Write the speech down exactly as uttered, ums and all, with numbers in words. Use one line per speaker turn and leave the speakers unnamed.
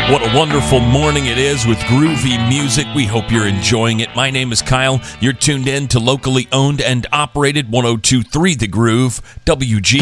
What a wonderful morning it is with groovy music. We hope you're enjoying it. My name is Kyle. You're tuned in to locally owned and operated one oh two point three The Groove, W G